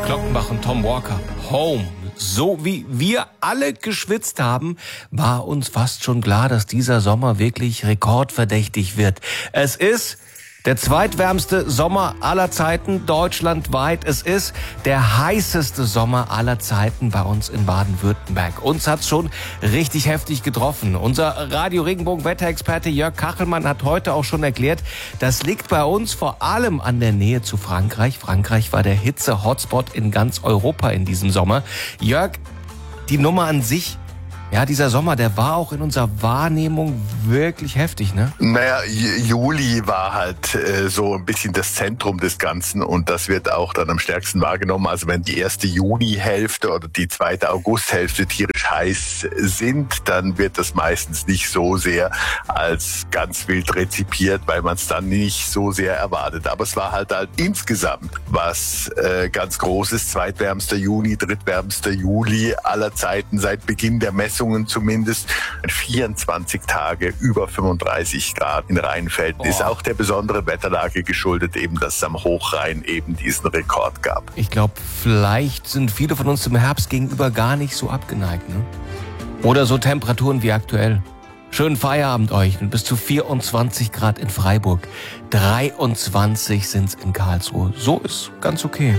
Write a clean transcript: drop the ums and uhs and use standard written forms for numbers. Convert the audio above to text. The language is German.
Glockenbach und Tom Walker, Home. So wie wir alle geschwitzt haben, war uns fast schon klar, dass dieser Sommer wirklich rekordverdächtig wird. Es ist der zweitwärmste Sommer aller Zeiten deutschlandweit. Es ist der heißeste Sommer aller Zeiten bei uns in Baden-Württemberg. Uns hat's schon richtig heftig getroffen. Unser Radio-Regenbogen-Wetterexperte Jörg Kachelmann hat heute auch schon erklärt, das liegt bei uns vor allem an der Nähe zu Frankreich. Frankreich war der Hitze-Hotspot in ganz Europa in diesem Sommer. Jörg, die Nummer an sich, ja, dieser Sommer, der war auch in unserer Wahrnehmung wirklich heftig, ne? Naja, Juli war halt so ein bisschen das Zentrum des Ganzen und das wird auch dann am stärksten wahrgenommen. Also wenn die erste Junihälfte oder die zweite Augusthälfte tierisch heiß sind, dann wird das meistens nicht so sehr als ganz wild rezipiert, weil man es dann nicht so sehr erwartet. Aber es war halt insgesamt was ganz Großes. Zweitwärmster Juni, drittwärmster Juli aller Zeiten seit Beginn der Messung. Zumindest 24 Tage über 35 Grad in Rheinfelden. Ist auch der besonderen Wetterlage geschuldet, eben, dass es am Hochrhein eben diesen Rekord gab. Ich glaube, vielleicht sind viele von uns dem Herbst gegenüber gar nicht so abgeneigt, ne? Oder so Temperaturen wie aktuell. Schönen Feierabend euch und bis zu 24 Grad in Freiburg. 23 sind's in Karlsruhe. So ist ganz okay.